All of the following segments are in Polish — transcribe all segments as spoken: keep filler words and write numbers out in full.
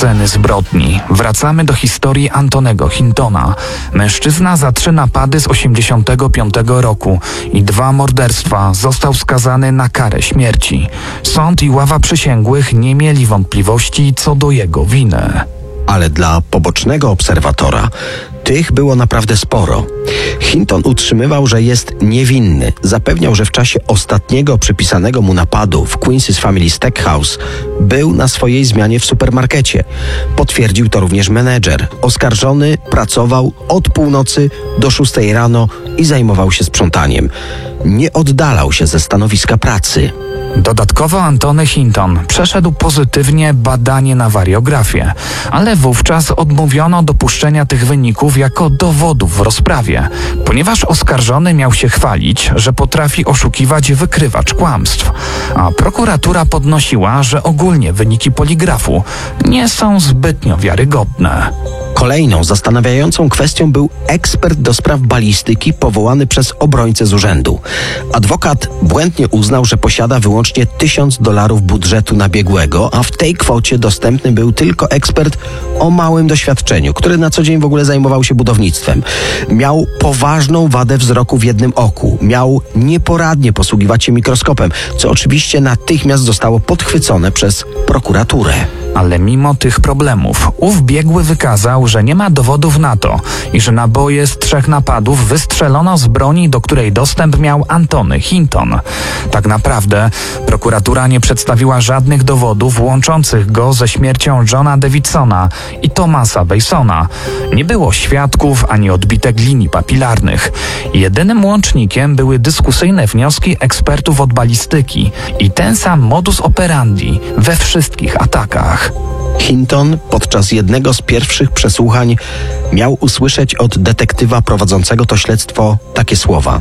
Sceny zbrodni. Wracamy do historii Antonego Hintona. Mężczyzna za trzy napady z osiemdziesiątego piątego roku i dwa morderstwa został skazany na karę śmierci. Sąd i ława przysięgłych nie mieli wątpliwości co do jego winy. Ale dla pobocznego obserwatora tych było naprawdę sporo. Hinton utrzymywał, że jest niewinny. Zapewniał, że w czasie ostatniego przypisanego mu napadu w Queen's Family Steakhouse był na swojej zmianie w supermarkecie. Potwierdził to również menedżer. Oskarżony pracował od północy do szóstej rano i zajmował się sprzątaniem. Nie oddalał się ze stanowiska pracy. Dodatkowo Antony Hinton przeszedł pozytywnie badanie na wariografię, ale wówczas odmówiono dopuszczenia tych wyników jako dowodów w rozprawie, ponieważ oskarżony miał się chwalić, że potrafi oszukiwać wykrywacz kłamstw, a prokuratura podnosiła, że ogólnie wyniki poligrafu nie są zbytnio wiarygodne. Kolejną zastanawiającą kwestią był ekspert do spraw balistyki powołany przez obrońcę z urzędu. Adwokat błędnie uznał, że posiada wyłącznie tysiąc dolarów budżetu na biegłego, a w tej kwocie dostępny był tylko ekspert o małym doświadczeniu, który na co dzień w ogóle zajmował się budownictwem. Miał poważną wadę wzroku w jednym oku. Miał nieporadnie posługiwać się mikroskopem, co oczywiście natychmiast zostało podchwycone przez prokuraturę. Ale mimo tych problemów ów biegły wykazał, że nie ma dowodów na to i że naboje z trzech napadów wystrzelono z broni, do której dostęp miał Antony Hinton. Tak naprawdę prokuratura nie przedstawiła żadnych dowodów łączących go ze śmiercią Johna Davidsona i Thomasa Basona. Nie było świadków ani odbitek linii papilarnych. Jedynym łącznikiem były dyskusyjne wnioski ekspertów od balistyki i ten sam modus operandi we wszystkich atakach. Hinton podczas jednego z pierwszych przesłuchań miał usłyszeć od detektywa prowadzącego to śledztwo takie słowa: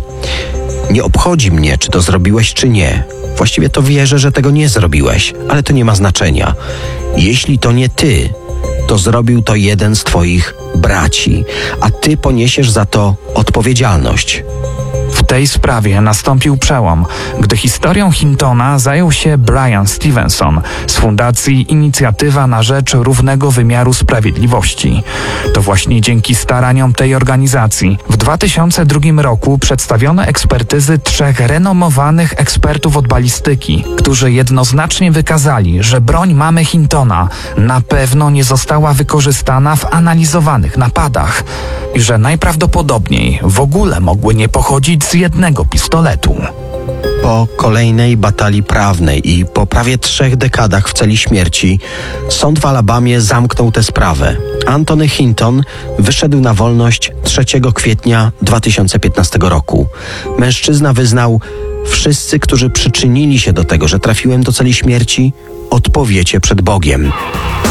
nie obchodzi mnie, czy to zrobiłeś, czy nie. Właściwie to wierzę, że tego nie zrobiłeś, ale to nie ma znaczenia. Jeśli to nie ty, to zrobił to jeden z twoich braci, a ty poniesiesz za to odpowiedzialność. W tej sprawie nastąpił przełom, gdy historią Hintona zajął się Brian Stevenson z fundacji Inicjatywa na rzecz Równego Wymiaru Sprawiedliwości. To właśnie dzięki staraniom tej organizacji w dwa tysiące drugim roku przedstawiono ekspertyzy trzech renomowanych ekspertów od balistyki, którzy jednoznacznie wykazali, że broń mamy Hintona na pewno nie została wykorzystana w analizowanych napadach i że najprawdopodobniej w ogóle mogły nie pochodzić z jednego pistoletu. Po kolejnej batalii prawnej i po prawie trzech dekadach w celi śmierci sąd w Alabamie zamknął tę sprawę. Antony Hinton wyszedł na wolność trzeciego kwietnia dwa tysiące piętnastego roku. Mężczyzna wyznał: wszyscy, którzy przyczynili się do tego, że trafiłem do celi śmierci, odpowiecie przed Bogiem.